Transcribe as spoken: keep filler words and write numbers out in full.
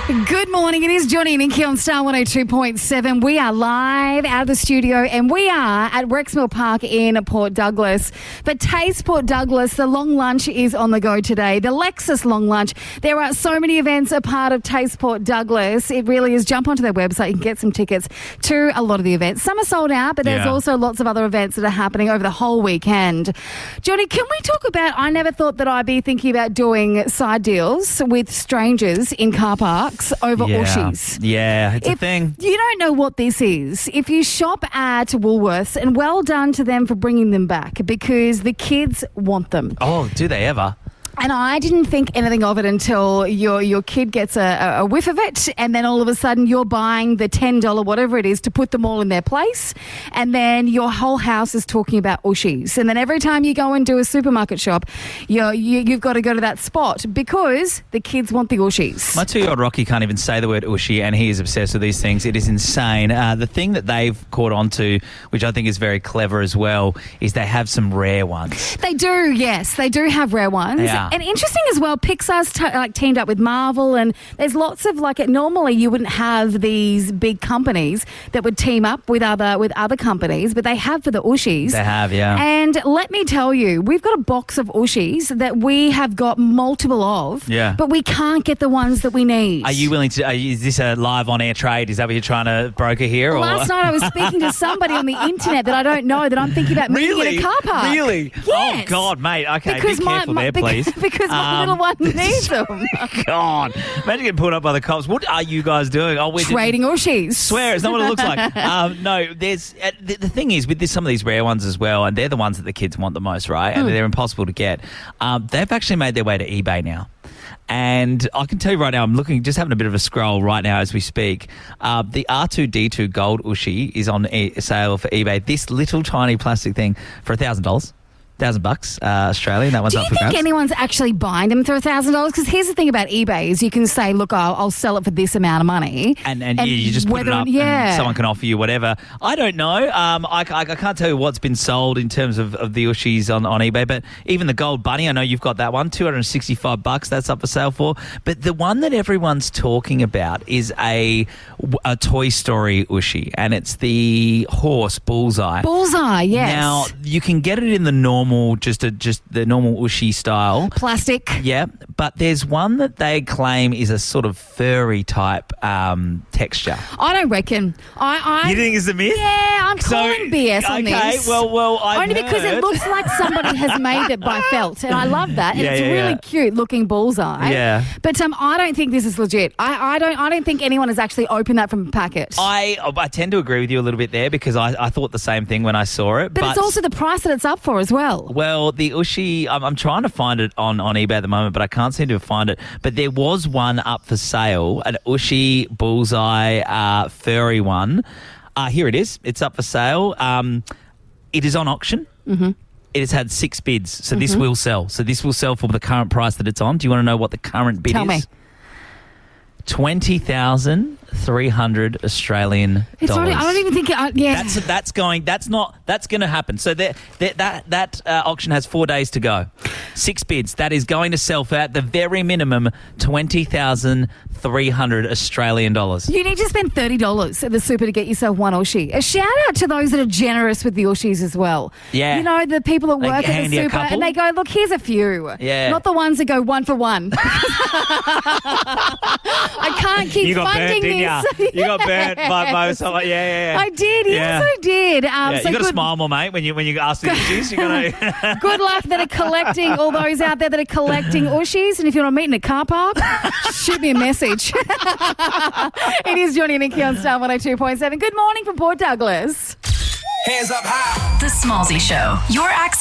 Good morning. It is Johnny and Nikki on Star one oh two point seven. We are live out of the studio and we are at Rexmill Park in Port Douglas. For Taste Port Douglas, the long lunch is on the go today. The Lexus long lunch. There are so many events a part of Taste Port Douglas. It really is. Jump onto their website. You can get some tickets to a lot of the events. Some are sold out, but there's Yeah. also lots of other events that are happening over the whole weekend. Johnny, can we talk about, I never thought that I'd be thinking about doing side deals with strangers in car parks over Yeah. Ooshies. Yeah, it's a If thing. you don't know what this is, if you shop at Woolworths, and well done to them for bringing them back because the kids want them. Oh, do they ever? And I didn't think anything of it until your your kid gets a, a whiff of it, and then all of a sudden you're buying the ten dollars whatever it is to put them all in their place, and then your whole house is talking about Ooshies. And then every time you go into a supermarket shop, you're, you, you've got to go to that spot because the kids want the Ooshies. My two-year-old Rocky can't even say the word Ooshie, and he is obsessed with these things. It is insane. Uh, the thing that they've caught on to, which I think is very clever as well, is they have some rare ones. They do, yes. They do have rare ones. Yeah. And interesting as well, Pixar's t- like teamed up with Marvel, and there's lots of, like, normally you wouldn't have these big companies that would team up with other with other companies, but they have for the Ooshies. They have, yeah. And let me tell you, we've got a box of Ooshies that we have got multiple of, Yeah. but we can't get the ones that we need. Are you willing to, are you, is this a live on-air trade? Is that what you're trying to broker here? Or? Last night I was speaking to somebody on the internet that I don't know that I'm thinking about meeting Really? in a car park. Really? Yes. Oh, God, mate. Okay, Because be my- careful my- there, because- please. because my Um, little one needs them. God. Imagine getting pulled up by the cops. What are you guys doing? Oh, we're Trading Ooshies. Swear, it's not what it looks like. Um, no, there's uh, the, the thing is with this, some of these rare ones as well, and they're the ones that the kids want the most, right? And Mm. they're impossible to get. Um, they've actually made their way to eBay now. And I can tell you right now, I'm looking, just having a bit of a scroll right now as we speak. Uh, the R two D two Gold Ooshie is on e- sale for eBay. This little tiny plastic thing for one thousand dollars. Thousand bucks, uh, Australian. That one's Do up you for think grabs. anyone's actually buying them for a thousand dollars? Because here's the thing about eBay: is you can say, "Look, I'll, I'll sell it for this amount of money," And, and, you, you just put it whether- up yeah. and someone can offer you whatever. I don't know. Um, I, I, I can't tell you what's been sold in terms of, of the Ooshies on, on eBay, but even the Gold Bunny, I know you've got that one, two hundred sixty-five bucks, that's up for sale for. But the one that everyone's talking about is a, a Toy Story Ooshie, and it's the horse Bullseye. Bullseye, yes. Now, you can get it in the normal, just a, just the normal Ooshie style. Plastic. Yeah, but there's one that they claim is a sort of furry type um, texture. I don't reckon. I, I You think it's a myth? Yeah, I'm So, calling B S on okay, this. well, well, I've only because it heard- looks like somebody has made it by felt, and I love that. And Yeah, it's yeah, really yeah. cute looking bullseye. Yeah. But um, I don't think this is legit. I, I don't. I don't think anyone has actually opened that from a packet. I I tend to agree with you a little bit there because I, I thought the same thing when I saw it. but, it's also the price that it's up for as well. Well, the Ooshie, I'm, I'm trying to find it on, on eBay at the moment, but I can't seem to find it. But there was one up for sale, an Ooshie Bullseye uh, furry one. Uh, here it is. It's up for sale. Um, it is on auction. Mm-hmm. It has had six bids, so this will sell. So this will sell for the current price that it's on. Do you want to know what the current bid Tell is? me. twenty thousand three hundred Australian It's dollars. already, I don't even think. It, uh, yeah. That's that's going. That's not. That's going to happen. So that that that, that uh, auction has four days to go. Six bids. That is going to sell for at the very minimum twenty thousand three hundred Australian dollars. You need to spend thirty dollars at the super to get yourself one Ooshie. A shout out to those that are generous with the Ooshies as well. Yeah. You know, the people that They work at hand the you a super couple? and they go, look, here's a few. Yeah. Not the ones that go one for one. I can't keep You got funding burnt, didn't this. you? You got burnt by, by Yes. someone. Yeah, yeah, yeah. I did. Yes, Yeah. I did. Um, Yeah, so you got to good, smile more, mate, when you when you ask the issues. You got to. good luck that are collecting, all those out there that are collecting Ooshies. And if you want to meet in a car park, shoot me a message. It is Johnny and Nikki on Star one oh two point seven. Good morning from Port Douglas. Hands up high. The Smallsy Show. Your access